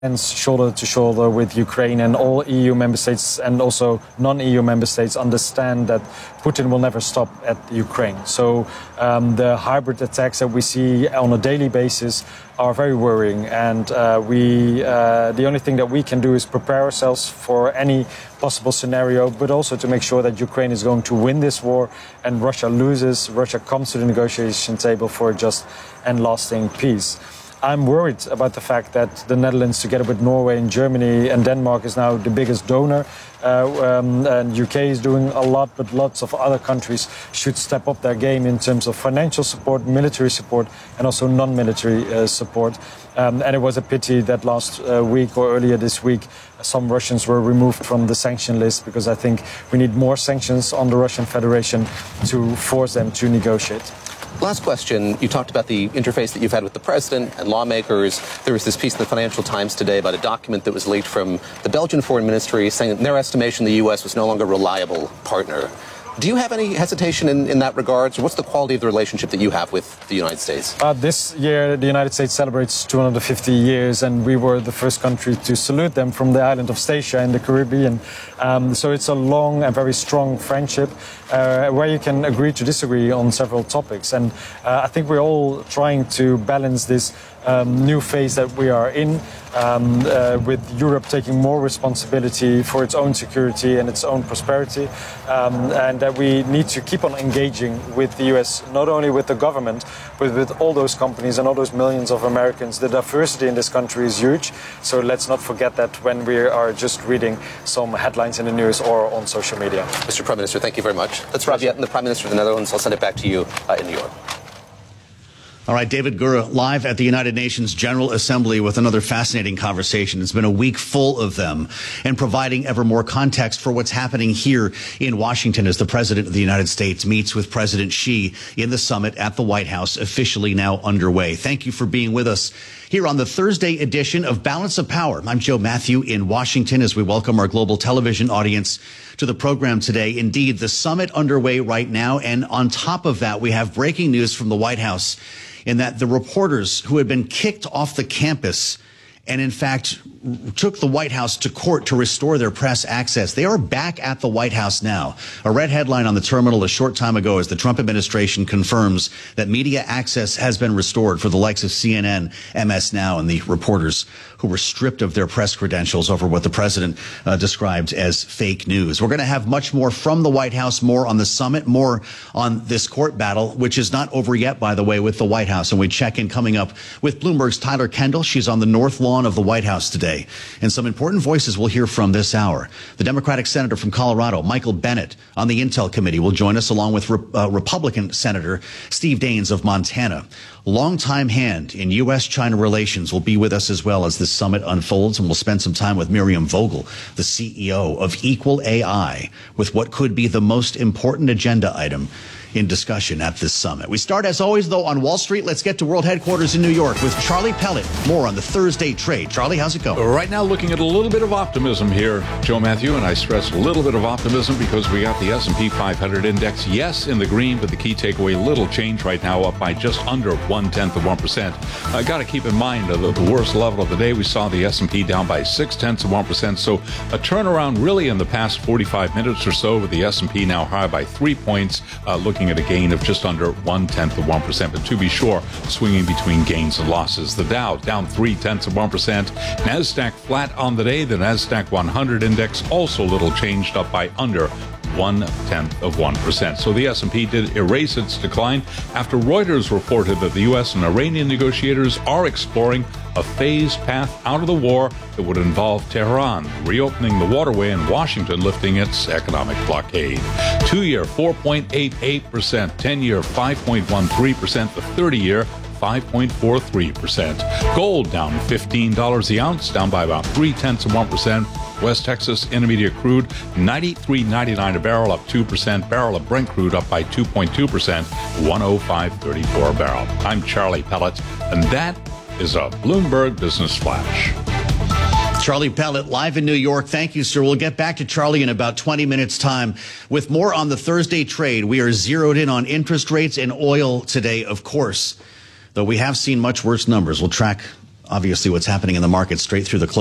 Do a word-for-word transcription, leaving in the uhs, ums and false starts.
shoulder to shoulder with Ukraine, and all E U member states and also non-E U member states understand that Putin will never stop at Ukraine. So um, the hybrid attacks that we see on a daily basis are very worrying, and uh, we uh, the only thing that we can do is prepare ourselves for any possible scenario, but also to make sure that Ukraine is going to win this war and Russia loses, Russia comes to the negotiation table for a just and lasting peace. I'm worried about the fact that the Netherlands, together with Norway and Germany and Denmark, is now the biggest donor. Uh, um, and U K is doing a lot, but lots of other countries should step up their game in terms of financial support, military support, and also non-military uh, support. Um, and it was a pity that last uh, week or earlier this week, some Russians were removed from the sanction list, because I think we need more sanctions on the Russian Federation to force them to negotiate. Last question. You talked about the interface that you've had with the president and lawmakers. There was this piece in the Financial Times today about a document that was leaked from the Belgian Foreign Ministry saying that in their estimation the U S was no longer a reliable partner. Do you have any hesitation in, in that regard? So what's the quality of the relationship that you have with the United States? Uh, this year, the United States celebrates two hundred fifty years, and we were the first country to salute them from the island of Statia in the Caribbean. Um, so it's a long and very strong friendship uh, where you can agree to disagree on several topics. And uh, I think we're all trying to balance this um, new phase that we are in, um, uh, with Europe taking more responsibility for its own security and its own prosperity, um, and that we need to keep on engaging with the U S, not only with the government, but with all those companies and all those millions of Americans. The diversity in this country is huge, so let's not forget that when we are just reading some headlines in the news or on social media. Mister Prime Minister, thank you very much. That's Rob Yetten, the Prime Minister of the Netherlands. I'll send it back to you uh, in New York. All right, David Gura, live at the United Nations General Assembly with another fascinating conversation. It's been a week full of them, and providing ever more context for what's happening here in Washington as the President of the United States meets with President Xi in the summit at the White House, officially now underway. Thank you for being with us here on the Thursday edition of Balance of Power. I'm Joe Matthew in Washington as we welcome our global television audience to the program today. Indeed, the summit underway right now, and on top of that, we have breaking news from the White House in that the reporters who had been kicked off the campus and, in fact, took the White House to court to restore their press access, they are back at the White House now. A red headline on the terminal a short time ago as the Trump administration confirms that media access has been restored for the likes of C N N, M S Now, and the reporters who were stripped of their press credentials over what the president uh, described as fake news. We're going to have much more from the White House, more on the summit, more on this court battle, which is not over yet, by the way, with the White House. And we check in coming up with Bloomberg's Tyler Kendall. She's on the north lawn of the White House today. And some important voices we'll hear from this hour. The Democratic Senator from Colorado, Michael Bennet, on the Intel Committee, will join us, along with uh, Republican Senator Steve Daines of Montana. Longtime hand in U S China relations will be with us as well as this summit unfolds, and we'll spend some time with Miriam Vogel, the C E O of Equal A I, with what could be the most important agenda item in discussion at this summit. We start, as always, though, on Wall Street. Let's get to World Headquarters in New York with Charlie Pellet. More on the Thursday trade. Charlie, how's it going? Right now, looking at a little bit of optimism here, Joe Matthew, and I stress a little bit of optimism because we got the S and P five hundred index, yes, in the green, but the key takeaway, little change right now, up by just under one-tenth of one percent. I got to keep in mind uh, the, the worst level of the day, we saw the S and P down by six-tenths of one percent, so a turnaround really in the past forty-five minutes or so, with the S and P now high by three points, uh, looking at a gain of just under one-tenth of one percent, but to be sure, swinging between gains and losses. The Dow down three-tenths of one percent. NASDAQ flat on the day. The NASDAQ one hundred index also little changed, up by under one-tenth of one percent. So the S and P did erase its decline after Reuters reported that the U S and Iranian negotiators are exploring a phased path out of the war that would involve Tehran reopening the waterway and Washington lifting its economic blockade. Two-year, four point eight eight percent. ten-year, five point one three percent. The thirty-year, five point four three percent. Gold down fifteen dollars the ounce, down by about three-tenths of one percent. West Texas Intermediate crude, ninety-three ninety-nine a barrel, up two percent. Barrel of Brent crude up by two point two percent, one oh five thirty-four a barrel. I'm Charlie Pellet, and that is a Bloomberg Business Flash. Charlie Pellet, live in New York. Thank you, sir. We'll get back to Charlie in about twenty minutes' time with more on the Thursday trade. We are zeroed in on interest rates and oil today, of course, though we have seen much worse numbers. We'll track obviously what's happening in the market straight through the